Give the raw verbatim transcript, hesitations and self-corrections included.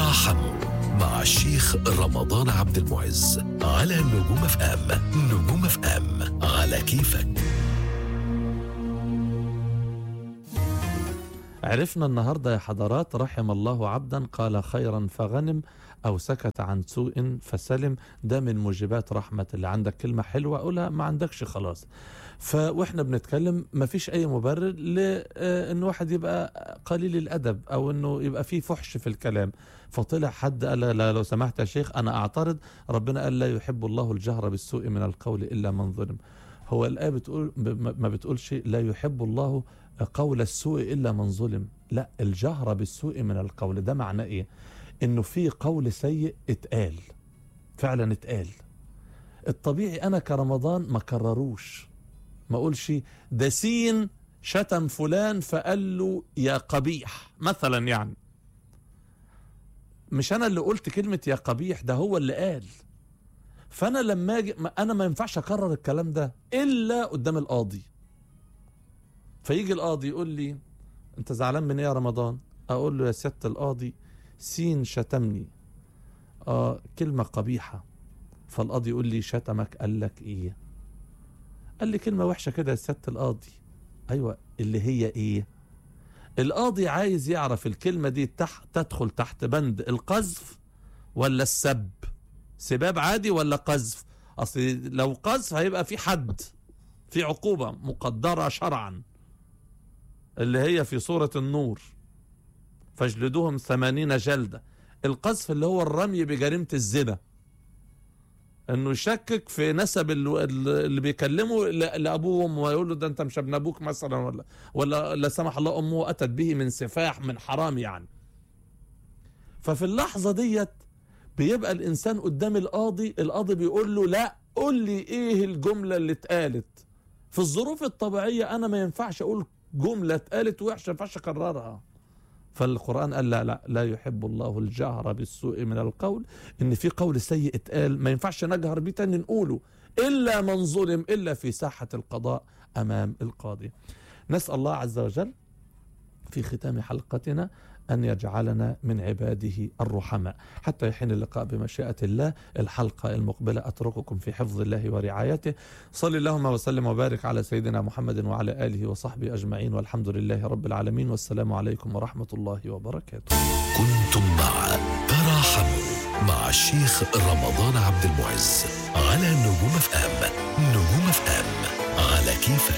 تراحموا مع الشيخ رمضان عبد المعز على نجوم اف ام. نجوم اف ام على كيفك. عرفنا النهاردة يا حضرات رحم الله عبدا قال خيرا فغنم أو سكت عن سوء فسلم. ده من موجبات رحمة اللي عندك كلمة حلوة قولها، ما عندكش خلاص. فوإحنا بنتكلم ما فيش أي مبرر لأن واحد يبقى قليل الأدب أو أنه يبقى فيه فحش في الكلام. فطلع حد قال لا لو سمحت يا شيخ أنا أعترض، ربنا قال لا يحب الله الجهر بالسوء من القول إلا من ظلم. هو الآية بتقول ما بتقولش لا يحب الله قول السوء إلا من ظلم، لا، الجهر بالسوء من القول. ده معناه إيه؟ إنه في قول سيء اتقال فعلا اتقال. الطبيعي أنا كرمضان ما كرروش، ما أقولش ده سين شتم فلان فقال له يا قبيح مثلا، يعني مش أنا اللي قلت كلمة يا قبيح، ده هو اللي قال. فأنا لما أجي أنا ما ينفعش أكرر الكلام ده إلا قدام القاضي. فيجي القاضي يقول لي انت زعلان من ايه يا رمضان؟ اقول له يا سيادة القاضي سين شتمني اه كلمة قبيحة. فالقاضي يقول لي شتمك قال لك ايه؟ قال لي كلمة وحشة كده يا سيادة القاضي. ايوه، اللي هي ايه؟ القاضي عايز يعرف الكلمة دي تحت تدخل تحت بند القذف ولا السب، سباب عادي ولا قذف. اصل لو قذف هيبقى في حد، في عقوبة مقدرة شرعا اللي هي في سورة النور فاجلدوهم ثمانين جلدة. القذف اللي هو الرمي بجريمة الزنا، انه يشكك في نسب اللي بيكلمه لابوه وامه ويقول له ده انت مش ابن ابوك مثلا، ولا ولا لا سمح الله امه اتت به من سفاح من حرام يعني. ففي اللحظة ديت بيبقى الانسان قدام القاضي، القاضي بيقول له لا قول لي ايه الجملة اللي اتقالت. في الظروف الطبيعية انا ما ينفعش اقول جملة اتقالت وحشة ما ينفعش اكررها. فالقرآن قال لا لا لا يحب الله الجهر بالسوء من القول، ان في قول سيء اتقال ما ينفعش نجهر بيه تاني نقوله الا من ظلم، الا في ساحة القضاء امام القاضي. نسأل الله عز وجل في ختام حلقتنا أن يجعلنا من عباده الرحماء. حتى يحين اللقاء بمشيئة الله الحلقة المقبلة أترككم في حفظ الله ورعايته. صلى اللهم وسلم وبارك على سيدنا محمد وعلى آله وصحبه أجمعين، والحمد لله رب العالمين، والسلام عليكم ورحمة الله وبركاته. كنتم مع تراحموا مع الشيخ رمضان عبد المعز على نجوم اف ام. نجوم اف ام على كيفك.